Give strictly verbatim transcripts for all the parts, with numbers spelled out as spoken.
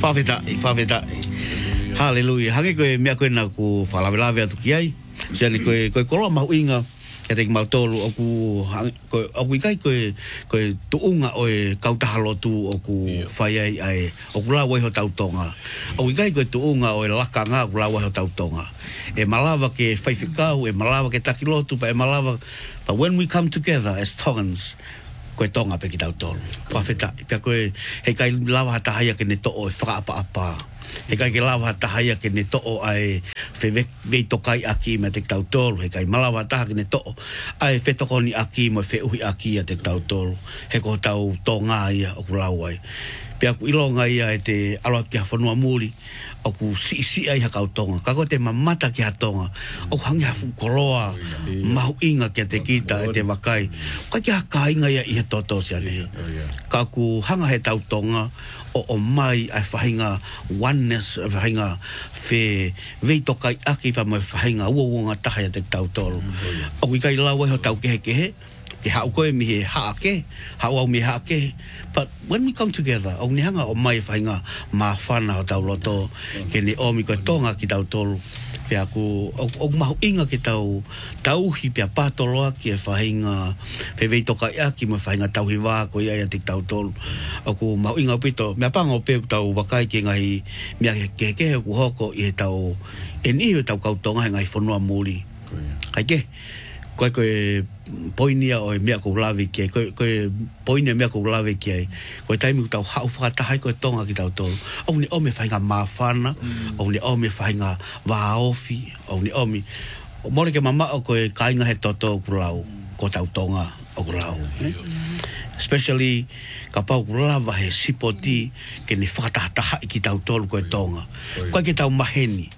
Whawheta, i whawheta. Hallelujah. Hange koe mea koe na ku whalawelawe atu ki ai. Siane koe, koe koloa mahu inga. Kia teki mau tolu oku, koe, oku ikai koe, koe tuunga oe kautahalo tu oku whai ai ai, oku lawa iho tautonga. Oku ikai koe tuunga oe laka ngā oku lawa iho tautonga. E malawa ke whaiwhikau, e malawa ke takilotu, pa e malawa, but when we come together as Tongans, koe tonga pe ki tautolu. Whawheta, pia koe, hei kai lawa hata haya ke ne to'o e whakaapa-apa. He kai ke lawa tahaya ke ne to'o ai whei tokai aki me te tautolu. He kai malawa taha ke ne to'o ai whetokoni aki mo wheuhi aki a te tautolu. He ko tau tonga ia o ku lau ai. Pea ku ilonga ia e te aloa ki hawhanua muri o ku si si ai hakau tonga. Kako te mamata ki hatonga. O hangi hafu koloa mahu inga ki te kita e te wakai. Kai ki haka inga ia i he toto siane. Ka ku hanga he tau tonga o o mai ai whahinga oneness, ai whahinga whe vei tokai aki pa mai whahinga uawunga taha ia te tau tolu. O kui kai lawa ho tau kehe kehe, ke hau koe mi he haake, hau au mi haake. But when we come together, o ni hanga o mai whahinga maa whana o tau loto, ke ne omi koe tonga ki tau tolu. Pea ku, o, o mahu inga ki tau tauhi pea pātoloa ki e whahinga whewei toka ia ki mo whahinga tauhi wā ko ia ia tik tau tolu. O ku mahu inga upito, mea panga o pēku tau wakai ki ngahi mea ke ke ku hoko i he tau, e nihi tau kautonga he ngahi whanua mūri. Kai ke, koe koe poinia o e mea kou lawe ki ai, koe, koe poinia mea kou lawe ki ai, koe taimi ku tau hau whakatahai koe tonga ki tau tolu. Au ni ome whahinga mawhana, au ni ome whahinga wāofi, au ni ome. Mone ke mama o koe kainga he toto ku lau, ko tau tonga o ku lau. Eh? Especially, ka pau ku lawa he sipoti ke ni whakatahai ki tau tolu koe tonga. Koe ke tau maheni.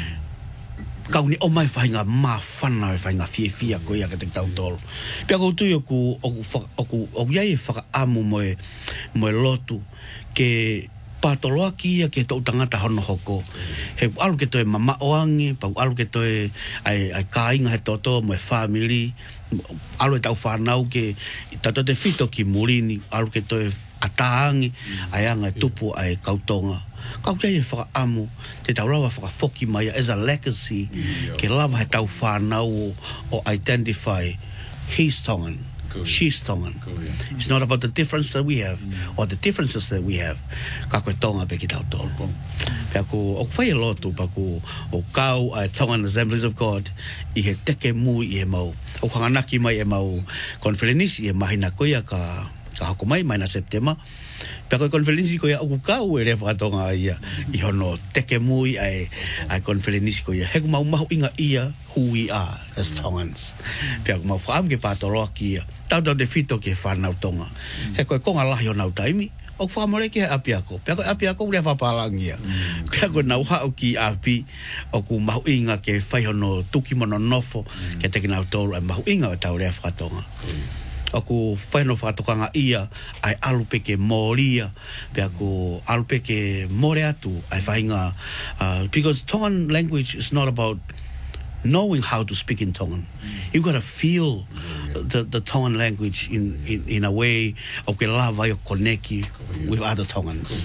Kau ni omai whahinga maa whana e whahinga fie fia ko ia ka te tau tolu. Pia kou tui oku, oku, oku, oku iai e whakaamu moe, moe lotu ke pātoloa ki ia ke tau tangata hono hoko. He alu ke toe mama oangi, pau alu ke toe ai, ai kāinga he toto moe family, alu e tau whanau ke tato te whito ki murini, alu ke toe ataangi, ai anga e tupu ai kautonga. Kau te e whakaamu, te tau lawa whakafoki mai as a legacy, ke lawa he tau whanau o, o identify he's Tongan, she's Tongan. It's not about the difference that we have, or the differences that we have. Ka koe tonga pe ki tau tolu. Pea ku, o kwhai e lotu, pa ku, o kau ai Tongan Assemblies of God, i he teke mui i he mau. O hanganaki mai e mau konferenisi e mahina koia ka, ka hako mai, mai na September. Pea koe konferenisi koia oku kau e rea whakatonga ia i hono teke mui ai, ai konferenisi koia. Heku mau mahu inga ia who we are as Tongans. Pea ku mau whaam ke pātoroa ki ia. Tau tau te whito ke whanau tonga. He koe konga lahi o nau taimi. O whamore ki he api ako. Pea koe api ako rea whapalangi ia. Pea koe nau hao ki api oku mahu inga ke whaihono tuki mono nofo ke teki nau tolu ai mahu inga o tau rea whakatonga. Aku whaino whakatokanga ia ai alupe ke moria, pe aku alupe ke more atu ai whainga, uh, because Tongan language is not about knowing how to speak in Tongan. You gotta feel the, the Tongan language in, in, in a way o ke lava yo koneki with other Tongans.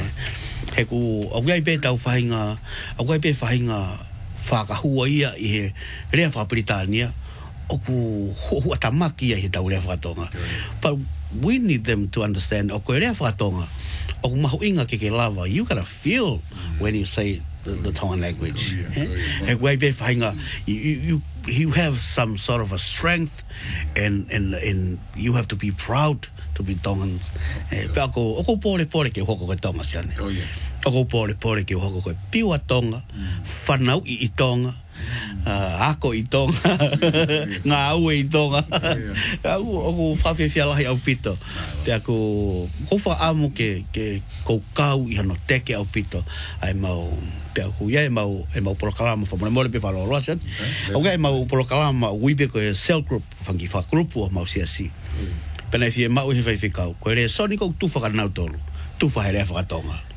He ku, au gai pe tau whainga, au gai pe whainga whakahua ia i he rea whapritania, oku hua tamaki ia he tau rea whakatonga. But we need them to understand oku rea whakatonga, oku mahu inga ke ke lava, you gotta feel when you say the, the Tongan language. He wai pe whainga, you, you, you have some sort of a strength and, and, and you have to be proud to be Tongans. Pe ako, oku pore pore ke hoko koe tonga siane. Oku pore pore ke hoko koe piwa tonga, whanau i i tonga, Uh, ako i tonga, ngā aue i tonga. Aku, aku whawhewhia lahi au pito. Te aku, ko whaamu ke, ke kou kau i hano teke au pito. Ai mau, pe aku, ia e mau, e mau polokalama, whamone mole pe whalo roasan. Au ia e mau polokalama, uipe ko e cell group, whangi whakrupu o mau siasi. Pena i fie mau he whaiwhikau. Ko e rea soni kou tuwha ka nau tolu, tuwha he rea whakatonga.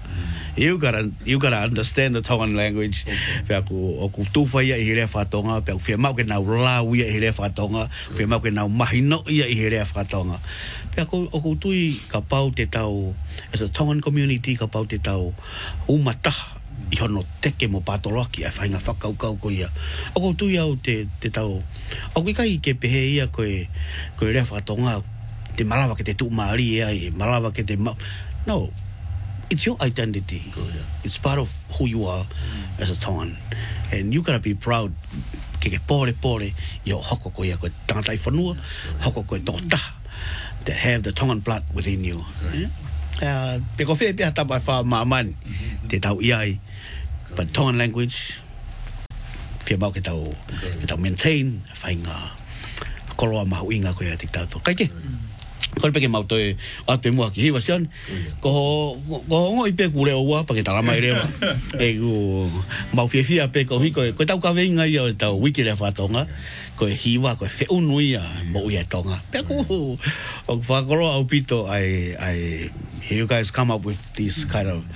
You gotta, you gotta understand the Tongan language. Pea ku, o ku tufa ia i herea whatonga, pea ku whia mau ke nau lau ia i herea whatonga, whia mau ke nau mahino ia i herea whatonga. Pea ku, o ku tui ka pau te tau, as a Tongan community, ka pau te tau umataha, i hono teke mo patoloki, ai whainga whakaukau ko ia. O ku tui au te, te tau, o kui kai ke pehe ia koe, koe rea whatonga, te malawa ke te tu maari ia, malawa ke te ma... No. It's your identity. Cool, yeah. It's part of who you are mm. as a Tongan. And you gotta be proud. Ke ke pore pore, yo hoko ko ia koe tangatai whanua, hoko koe tō taha, that have the Tongan blood within you. Right. Yeah? Uh, pe ko whee pia tapai wha maamani, te tau iai. But Tongan language, whia mau ke tau, ke tau maintain, whainga, koloa mahu inga koe a te tau tō. Kaike? Ko le peke mau toe o te mua ki hiwa sian ko ko ngoi pe ku le o pa ke tala mai rewa e ku mau fie fie pe ko hi ko ko tau ka venga ia tau wiki le fatonga ko hiwa ko fe unui a mo ia tonga pe ku o fa ko au pito I I you guys come up with this kind of